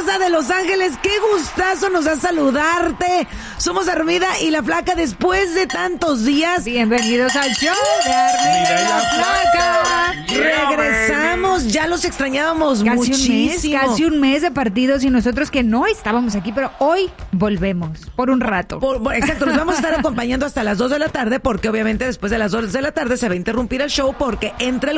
hermosa de Los Ángeles, qué gustazo nos da saludarte. Somos Armida y la Flaca después de tantos días. Bienvenidos al show de Armida y la Flaca. Regresamos, ya los extrañábamos muchísimo. Casi un mes de partidos y nosotros que no estábamos aquí, pero hoy volvemos por un rato. Exacto, nos vamos a estar acompañando hasta las 2 de la tarde porque obviamente después de las 2 de la tarde se va a interrumpir el show porque entra el